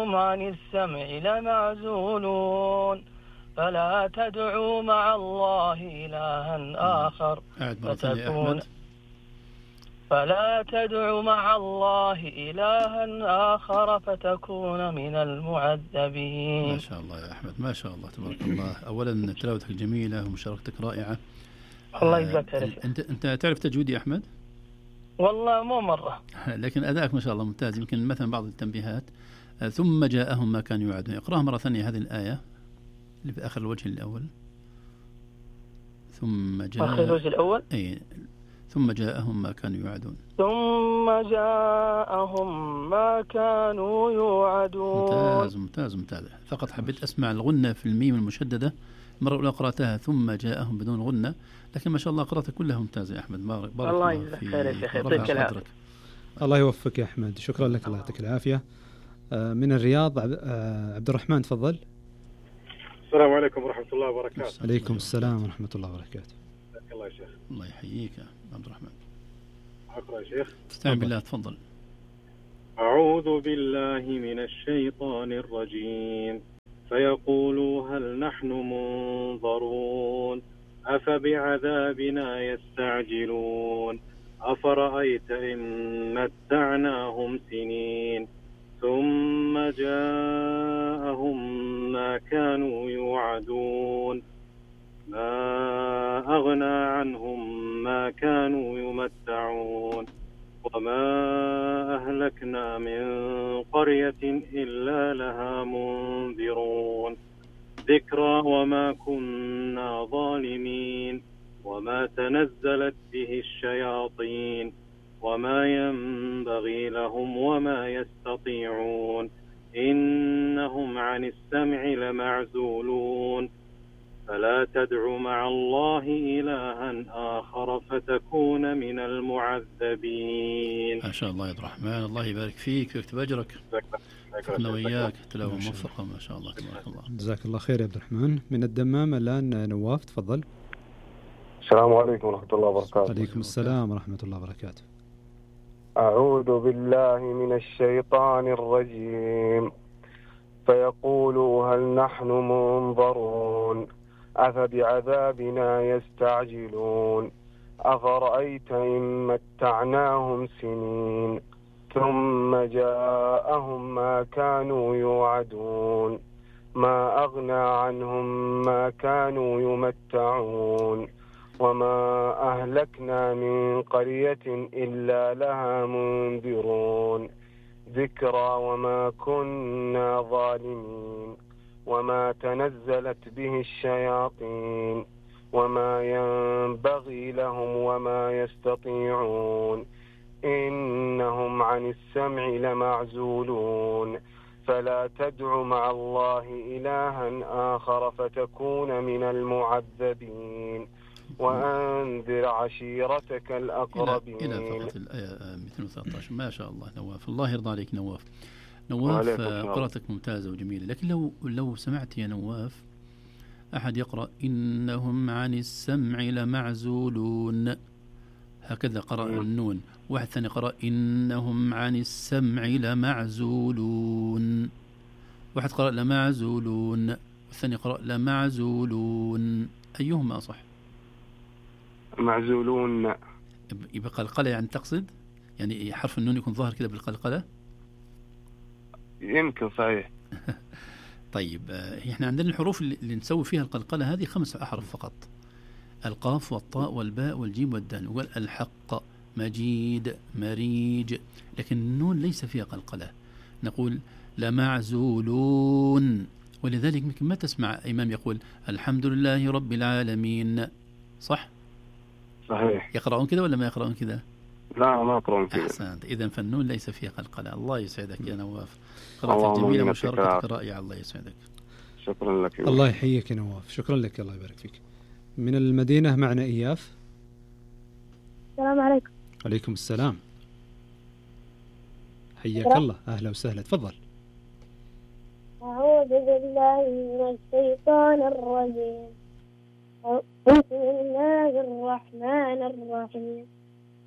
إنهم عن السمع لمعزولون فلا تدعوا مع الله إلها آخر فتكون فلا تدع مع الله إلها آخر فتكون من المعذبين. ما شاء الله يا أحمد، ما شاء الله تبارك الله. أولا تلاوتك جميلة ومشاركتك رائعة. الله يجزاك خير. أنت تعرف تجويد يا أحمد؟ والله مو مرة. لكن أدائك ما شاء الله ممتاز. يمكن مثلا بعض التنبيهات ثم جاءهم ما كانوا يوعدون. اقرأها مرة ثانية هذه الآية اللي في آخر الوجه الأول. ثم جاء آخر الوجه الأول. أي ثم جاءهم ما كانوا يوعدون. ثم جاءهم ما كانوا يوعدون. ممتاز. فقط حبيت أسمع الغنة في الميم المشددة. مرة أولى قرأتها ثم جاءهم بدون غنة، لكن ما شاء الله قرأتها كلها ممتازة يا أحمد. بارك الله يجزاك خير يا شيخ، يعطيك العافية. الله يوفقك يا أحمد، شكرا لك، الله يعطيك العافية. من الرياض عبد الرحمن تفضل. السلام عليكم ورحمة الله وبركاته. عليكم السلام ورحمة الله وبركاته. الله يا شيخ. الله يحييك يا عبد الرحمن. أقرأ يا شيخ. استعن بالله تفضل. أعوذ بالله من الشيطان الرجيم. فيقولوا هل نحن منظرون أفبعذابنا يستعجلون أفرأيت إن متعناهم سنين ثم جاءهم ما كانوا يوعدون ما أغنى عنهم ما كانوا يمتعون وما أهلكنا من قرية إلا لها منذرون ذكرى وما كنا ظالمين وما تنزلت به الشياطين وما ينبغي لهم وما يستطيعون إنهم عن السمع لمعزولون فلا تدع مع الله إلها آخر فتكون من المعذبين. ما شاء الله يا عبد الرحمن، الله يبارك فيك ويكتب أجرك. وفقنا وإياك تلاوة موفقة ما شاء الله تبارك الله. جزاك الله خير يا عبد الرحمن. من الدمام الآن نواف تفضل. السلام عليكم ورحمة الله وبركاته. عليكم السلام ورحمة الله وبركاته. أعوذ بالله من الشيطان الرجيم. فيقولوا هل نحن منظرون أفبعذابنا يستعجلون أفرأيت إن متعناهم سنين ثم جاءهم ما كانوا يوعدون ما أغنى عنهم ما كانوا يمتعون وما أهلكنا من قرية إلا لها منذرون ذكرى وما كنا ظالمين وما تنزلت به الشياطين وما ينبغي لهم وما يستطيعون إنهم عن السمع لمعزولون فلا تدع مع الله إلها آخر فتكون من المعذبين وأنذر عشيرتك الأقربين. إلى فقط الآية 213. ما شاء الله نواف، الله يرضى عليك نواف. قراءتك ممتازة وجميلة، لكن لو سمعت يا نواف أحد يقرأ إنهم عن السمع لمعزولون، هكذا قرأ النون. واحد ثاني قرأ إنهم عن السمع لمعزولون، واحد قرأ لمعزولون، والثاني قرأ لمعزولون. أيهما صح؟ معزولون. يبقى قلقلة يعني تقصد؟ يعني حرف النون يكون ظاهر كده بالقلقلة؟ يمكن صحيح. طيب احنا عندنا الحروف اللي نسوي فيها القلقلة هذه 5 أحرف فقط: القاف والطاء والباء والجيم والدال. وقال الحق، مجيد، مريج، لكن النون ليس فيها قلقلة. نقول لمعزولون، ولذلك ممكن ما تسمع إمام يقول الحمد لله رب العالمين، صح؟ صحيح. يقرؤون كذا ولا ما يقرؤون كذا؟ لا ما يقرؤون كذا. أحسنت. إذن فالنون ليس فيها قلقلة. الله يسعدك يا نواف، قراءتك جميلة ومشاركتك رائعة. الله يسعدك. شكرا لك. الله يحييك يا نواف، شكرا لك، الله يبارك فيك. من المدينة معنا إياف. السلام عليكم. عليكم السلام، حياك الله، أهلا وسهلا، تفضل. أعوذ بالله من الشيطان الرجيم. بسم الله الرحمن الرحيم.